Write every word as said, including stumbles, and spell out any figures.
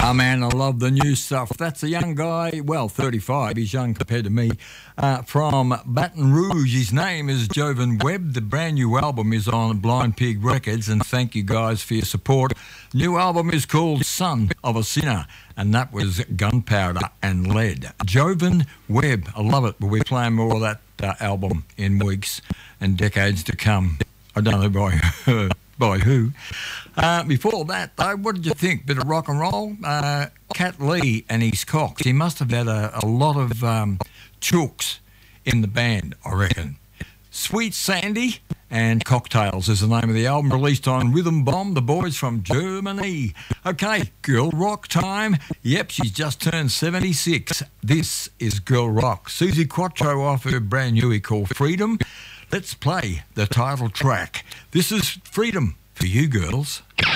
Ah, man, I love the new stuff. That's a young guy, well, thirty-five, he's young compared to me, uh, from Baton Rouge. His name is Jovan Webb. The brand new album is on Blind Pig Records, and thank you guys for your support. New album is called Son of a Sinner, and that was Gunpowder and Lead. Jovan Webb, I love it. We'll be playing more of that uh, album in weeks and decades to come. I don't know by by who. Uh, before that, though, what did you think? Bit of rock and roll? Uh, Cat Lee and his Cox. He must have had a, a lot of um, chooks in the band, I reckon. Sweet Sandy and Cocktails is the name of the album, released on Rhythm Bomb, the boys from Germany. Okay, Girl Rock time. Yep, she's just turned seventy-six. This is Girl Rock. Susie Quattro off her brand new called Freedom. Let's play the title track. This is Freedom for you girls.